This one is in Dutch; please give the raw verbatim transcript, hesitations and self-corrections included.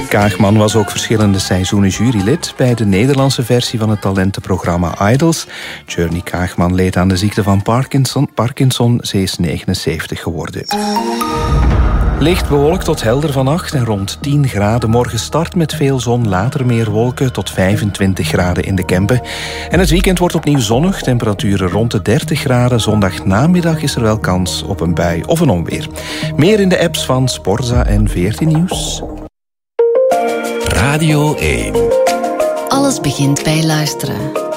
Kaagman was ook verschillende seizoenen jurylid bij de Nederlandse versie van het talentenprogramma Idols. Journey Kaagman leed aan de ziekte van Parkinson. Parkinson. Ze is negenenzeventig geworden. Licht bewolkt tot helder vannacht en rond tien graden. Morgen start met veel zon, later meer wolken tot vijfentwintig graden in de Kempen. En het weekend wordt opnieuw zonnig, temperaturen rond de dertig graden. Zondagnamiddag is er wel kans op een bui of een onweer. Meer in de apps van Sporza en veertien Nieuws. Radio één. Alles begint bij luisteren.